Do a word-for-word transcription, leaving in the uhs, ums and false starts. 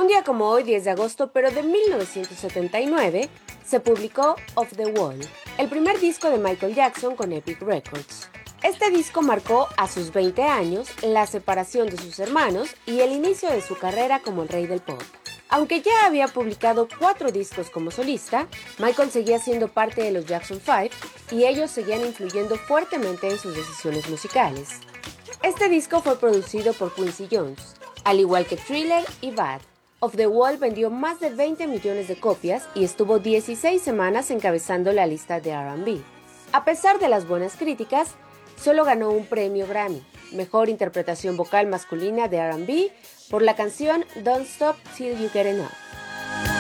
Un día como hoy, diez de agosto, pero de mil novecientos setenta y nueve, se publicó Off the Wall, el primer disco de Michael Jackson con Epic Records. Este disco marcó a sus veinte años la separación de sus hermanos y el inicio de su carrera como el rey del pop. Aunque ya había publicado cuatro discos como solista, Michael seguía siendo parte de los Jackson Five y ellos seguían influyendo fuertemente en sus decisiones musicales. Este disco fue producido por Quincy Jones, al igual que Thriller y Bad. Off the Wall vendió más de veinte millones de copias y estuvo dieciséis semanas encabezando la lista de R and B. A pesar de las buenas críticas, solo ganó un premio Grammy, Mejor Interpretación Vocal Masculina de R and B, por la canción Don't Stop Till You Get Enough.